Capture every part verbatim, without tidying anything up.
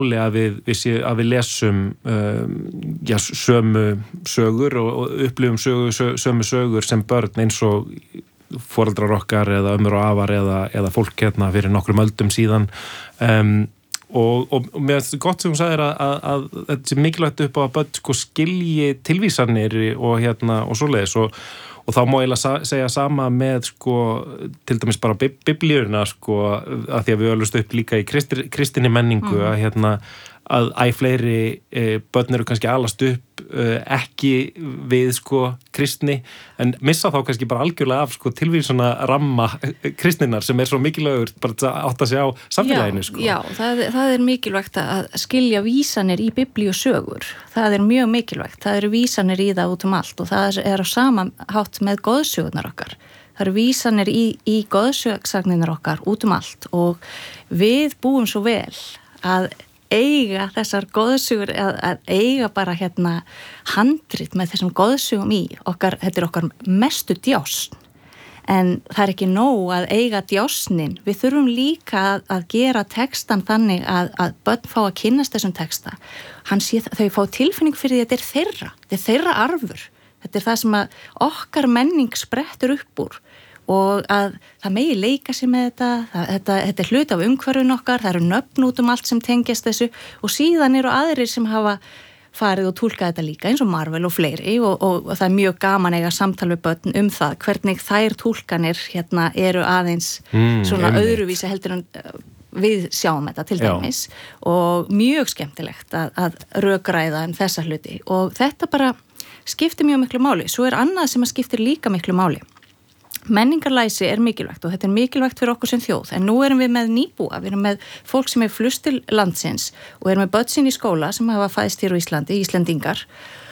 að við, við, sé, að við lesum um, já, sömu sögur og, og upplifum sögu, sögu, sömu sögur sem börn eins og foreldrar okkar eða ömmur og afar eða, eða fólk hérna fyrir nokkrum öldum síðan um, og, og, og mér finnst þetta gott sem hún sagði að, að, að þetta er mikilvægt upp á að börn sko, skilji tilvísanir og, hérna, og svoleiðis og Og þá má ég eiginlega segja sama með sko, til dæmis bara biblíuna sko, að því að við öllumst upp líka í kristi, kristinni menningu mm. að, hérna, að æ fleiri e, börn eru kannski alast upp e, ekki við sko, kristni en missa þá kannski bara algjörlega af sko, tilvísuna ramma kristninnar sem er svo mikilvægur bara átt að sjá samfélaginu. Sko. Já, já það, það er mikilvægt að skilja vísanir í biblíusögur. Það er mjög mikilvægt. Það eru vísanir í það út um allt og það er á sama hátt með goðsögurnar okkar. Það eru vísanir í, í goðsögsagnirnar okkar út um allt og við búum svo vel að eiga þessar goðsugur, að, að eiga bara hérna handrit með þessum goðsugum í okkar, þetta er okkar mestu djásn en það er ekki nóg að eiga djásnin, við þurfum líka að, að gera textan þannig að, að börn fá að kynnast þessum texta hann sé þau fá tilfinning fyrir því að þetta er þeirra, þetta er þeirra arfur þetta er það sem að okkar menning sprettur upp úr og að það megi leika sér með þetta, það, þetta, þetta er hlut af umhverfun okkar, það eru nöfn út um allt sem tengjast þessu og síðan eru aðrir sem hafa farið og túlkað þetta líka eins og Marvel og fleiri og, og, og það er mjög gaman eiga samtal við börn um það, hvernig þær túlkanir hérna eru aðeins mm, svona einnig. Öðruvísi heldur en við sjáum þetta til dæmis Já. Og mjög skemmtilegt að, að rökræða um þessa hluti og þetta bara skiptir mjög miklu máli, svo er annað sem að skiptir líka miklu máli. Menningarlæsi er mikilvægt og þetta er mikilvægt fyrir okkur sem þjóð en nú erum við með nýbúa, við erum með fólk sem er flust til landsins og erum með börn sín í skóla sem hafa fæðst hér á Íslandi, Íslendingar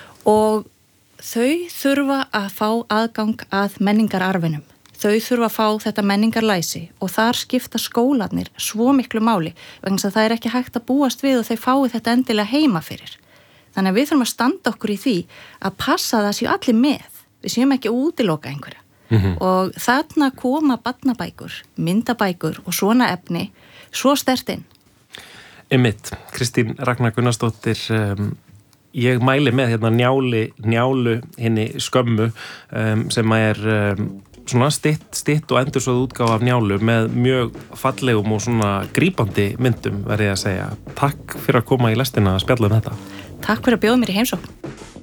og þau þurfa að fá aðgang að menningararfinum, þau þurfa að fá þetta menningarlæsi og þar skipta skólarnir svo miklu máli vegna að það er ekki hægt að búast við og þau fái þetta endilega heima fyrir þannig að við þurfum að standa okkur í því að passa það séu allir með, við séum ekki að útiloka einhverja Mm-hmm. og þarna koma barnabækur, myndabækur og svona efni svo sterkt inn. Einmitt, Kristín Ragnar Gunnarsdóttir um, ég mæli með hérna njáli, njálu henni skömmu um, sem er um, svona stitt, stitt og endursögð útgáfa af Njálu með mjög fallegum og svona grípandi myndum verði ég að segja. Takk fyrir að koma í lestina að spjalla um þetta. Takk fyrir að bjóða mér í heimsókn.